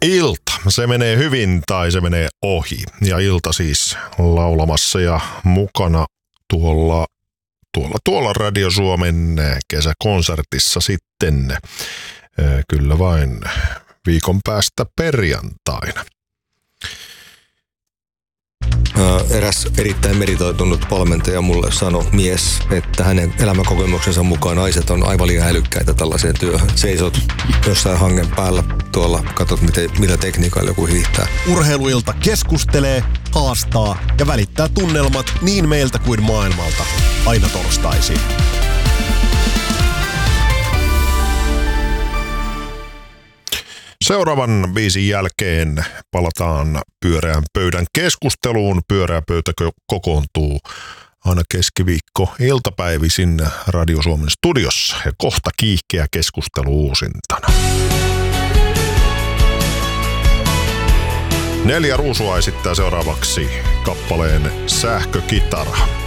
Ilta. Se menee hyvin tai se menee ohi. Ja Ilta siis laulamassa ja mukana tuolla Radio Suomen kesäkonsertissa sitten. Kyllä vain viikon päästä perjantaina. Eräs erittäin meritoitunut valmentaja mulle sanoi mies, että hänen elämänkokemuksensa mukaan naiset on aivan liian älykkäitä tällaiseen työhön. Seisot jossain hangen päällä tuolla, katsot millä tekniikalla joku hiihtää. Urheiluilta keskustelee, haastaa ja välittää tunnelmat niin meiltä kuin maailmalta. Aina torstaisin. Seuraavan biisin jälkeen palataan pyöreän pöydän keskusteluun. Pyöreä pöytä kokoontuu aina keskiviikko iltapäivisin Radio Suomen studiossa ja kohta kiihkeä keskustelu uusintana. 4 Ruusua esittää seuraavaksi kappaleen Sähkökitara.